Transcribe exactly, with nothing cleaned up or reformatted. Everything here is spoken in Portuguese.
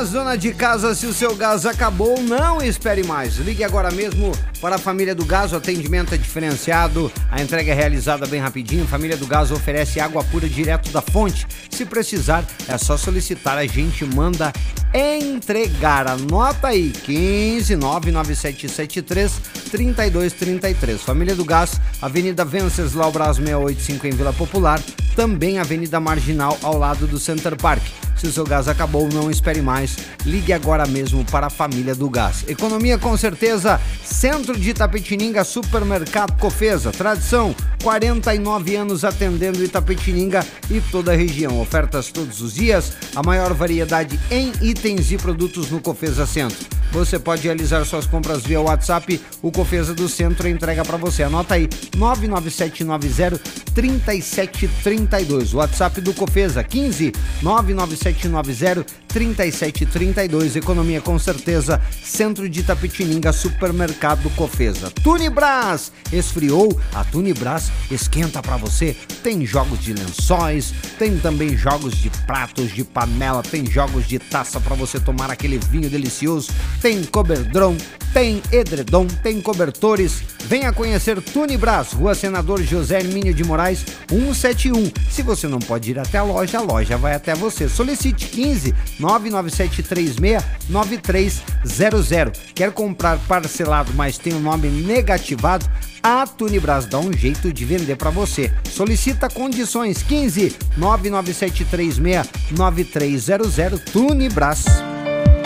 Tunibras, dona de casa, se o seu gás acabou, não espere mais. Ligue agora mesmo para a Família do Gás, o atendimento é diferenciado, a entrega é realizada bem rapidinho. Família do Gás oferece água pura direto da fonte. Se precisar, é só solicitar, a gente manda entregar. Anota aí, quinze nove nove sete sete três três dois três três. Família do Gás, Avenida Venceslau Braz seiscentos e oitenta e cinco em Vila Popular, também Avenida Marginal ao lado do Center Park. Se o seu gás acabou, não espere mais. Ligue agora mesmo para a Família do Gás. Economia com certeza. Centro de Itapetininga, Supermercado Cofesa. Tradição, quarenta e nove anos atendendo Itapetininga e toda a região. Ofertas todos os dias, a maior variedade em itens e produtos no Cofesa Centro. Você pode realizar suas compras via WhatsApp, o Cofesa do Centro entrega para você. Anota aí, nove nove sete nove zero três sete três dois. WhatsApp do Cofesa, quinze nove nove sete nove zero três sete três dois. Economia com certeza, Centro de Itapetininga, Supermercado Cofesa. Tunibras, esfriou? A Tunibras esquenta para você. Tem jogos de lençóis, tem também jogos de pratos, de panela, tem jogos de taça para você tomar aquele vinho delicioso. Tem coberdrão, tem edredom, tem cobertores. Venha conhecer Tunibras, Rua Senador José Hermínio de Moraes, cento e setenta e um. Se você não pode ir até a loja, a loja vai até você. Solicite quinze nove nove sete três seis nove três zero zero. Quer comprar parcelado, mas tem o nome negativado? A Tunibras dá um jeito de vender para você. Solicita condições, quinze nove nove sete três seis nove três zero zero. Tunibras.